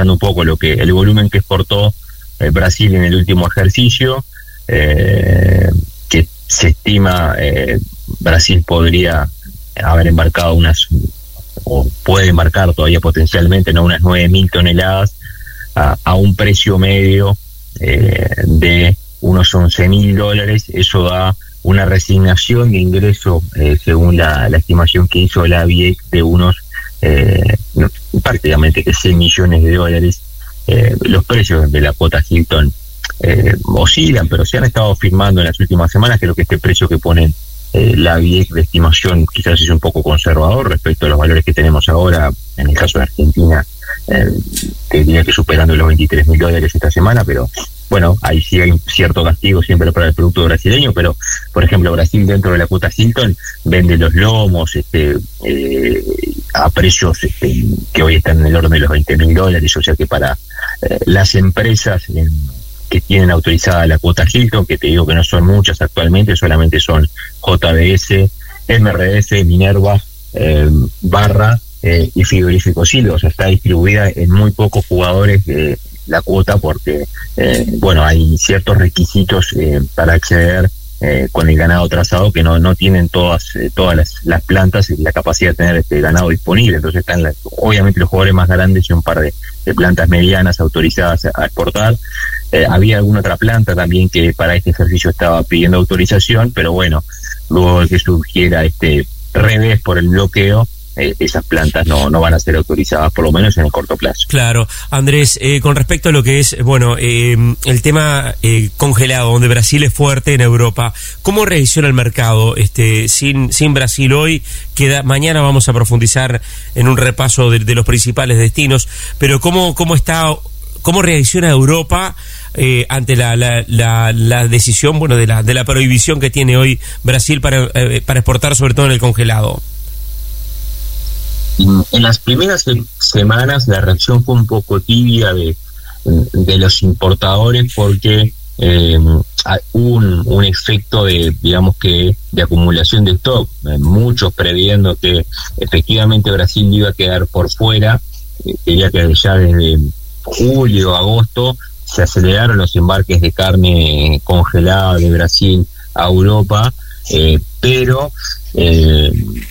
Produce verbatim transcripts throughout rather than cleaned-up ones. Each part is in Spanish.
repasando un poco lo que el volumen que exportó eh, Brasil en el último ejercicio, eh, que se estima eh, Brasil podría haber embarcado unas, o puede embarcar todavía potencialmente, ¿no?, unas nueve mil toneladas a, a un precio medio eh, de unos once mil dólares. Eso da una resignación de ingreso, eh, según la, la estimación que hizo la B I E C, de unos eh, prácticamente que seis millones de dólares. Eh, los precios de la cuota Hilton eh, oscilan, pero se han estado firmando en las últimas semanas. Creo que este precio que ponen eh, la B I E C de estimación quizás es un poco conservador respecto a los valores que tenemos ahora. En el caso de Argentina, eh, te diría que superando los veintitrés mil dólares esta semana, pero bueno, ahí sí hay cierto castigo siempre para el producto brasileño. Pero, por ejemplo, Brasil, dentro de la cuota Hilton, vende los lomos este eh, a precios este, que hoy están en el orden de los veinte mil dólares. O sea que para eh, las empresas eh, que tienen autorizada la cuota Hilton, que te digo que no son muchas actualmente, solamente son J B S, M R S, Minerva, eh, Barra eh, y Frigorífico Silva. O sea, está distribuida en muy pocos jugadores de la cuota, porque eh, bueno, hay ciertos requisitos eh, para acceder eh, con el ganado trazado que no no tienen todas eh, todas las, las plantas y la capacidad de tener este ganado disponible. Entonces están la, obviamente los jugadores más grandes y un par de, de plantas medianas autorizadas a, a exportar. Eh, había alguna otra planta también que para este ejercicio estaba pidiendo autorización, pero bueno, luego de que surgiera este revés por el bloqueo, Eh, esas plantas no no van a ser autorizadas, por lo menos en el corto plazo. Claro. Andrés, eh, con respecto a lo que es, bueno, eh, el tema eh, congelado, donde Brasil es fuerte en Europa, ¿cómo reacciona el mercado? Este, sin sin Brasil hoy, queda, mañana vamos a profundizar en un repaso de, de los principales destinos, pero ¿cómo, cómo está, cómo reacciona Europa eh, ante la, la, la, la decisión, bueno, de la, de la prohibición que tiene hoy Brasil para, eh, para exportar, sobre todo en el congelado? En las primeras semanas la reacción fue un poco tibia de, de los importadores, porque eh, hubo un, un efecto de, digamos que, de acumulación de stock, eh, muchos previendo que efectivamente Brasil iba a quedar por fuera. Eh, quería que ya desde julio, agosto, se aceleraron los embarques de carne congelada de Brasil a Europa, eh, pero eh,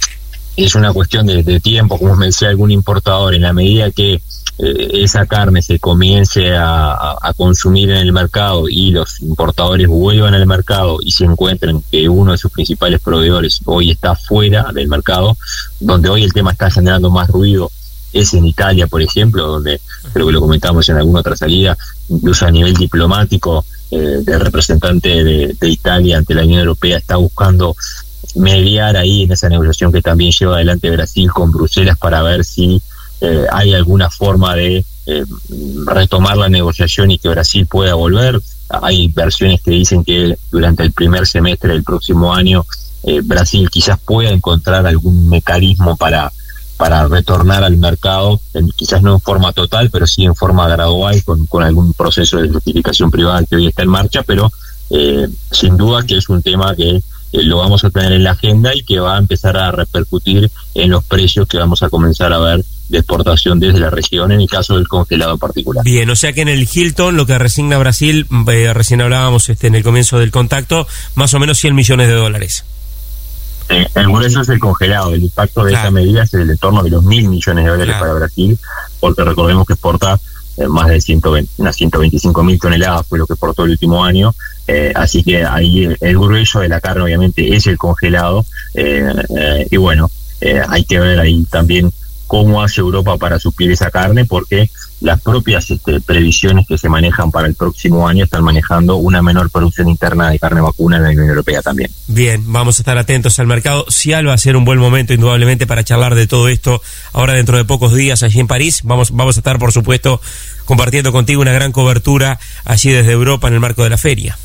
es una cuestión de, de tiempo, como me decía algún importador. En la medida que eh, esa carne se comience a, a, a consumir en el mercado y los importadores vuelvan al mercado y se encuentren que uno de sus principales proveedores hoy está fuera del mercado, donde hoy el tema está generando más ruido es en Italia, por ejemplo, donde creo que lo comentamos en alguna otra salida, incluso a nivel diplomático, eh, el representante de, de Italia ante la Unión Europea está buscando mediar ahí en esa negociación que también lleva adelante Brasil con Bruselas, para ver si eh, hay alguna forma de eh, retomar la negociación y que Brasil pueda volver. Hay versiones que dicen que durante el primer semestre del próximo año eh, Brasil quizás pueda encontrar algún mecanismo para para retornar al mercado, en, quizás no en forma total, pero sí en forma gradual, con, con algún proceso de justificación privada que hoy está en marcha, pero eh, sin duda que es un tema que lo vamos a tener en la agenda y que va a empezar a repercutir en los precios que vamos a comenzar a ver de exportación desde la región, en el caso del congelado en particular. Bien, o sea que en el Hilton lo que resigna Brasil, eh, recién hablábamos este, en el comienzo del contacto, más o menos cien millones de dólares. Eh, el grueso es el congelado. El impacto de claro. esa medida es el entorno de los mil millones de dólares claro. para Brasil, porque recordemos que exporta eh, más de ciento veinte, unas ciento veinticinco mil toneladas fue lo que exportó el último año. Eh, así que ahí el, el grueso de la carne obviamente es el congelado, eh, eh, y bueno, eh, hay que ver ahí también cómo hace Europa para suplir esa carne, porque las propias este, previsiones que se manejan para el próximo año están manejando una menor producción interna de carne vacuna en la Unión Europea también. Bien, vamos a estar atentos al mercado. Cial va a ser un buen momento indudablemente para charlar de todo esto ahora dentro de pocos días allí en París. Vamos, vamos a estar, por supuesto, compartiendo contigo una gran cobertura allí desde Europa en el marco de la feria.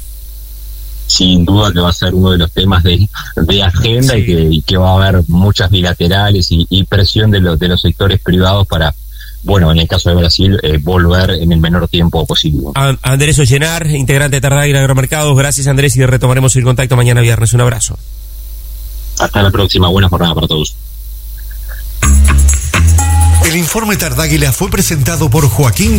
Sin duda que va a ser uno de los temas de, de agenda, sí. y, que, y que va a haber muchas bilaterales y, y presión de los de los sectores privados para, bueno, en el caso de Brasil, eh, volver en el menor tiempo posible. Andrés Ollenar, integrante de Tardáguila Agromercados. Gracias, Andrés, y retomaremos el contacto mañana viernes. Un abrazo. Hasta la próxima. Buena jornada para todos. El informe Tardáguila fue presentado por Joaquín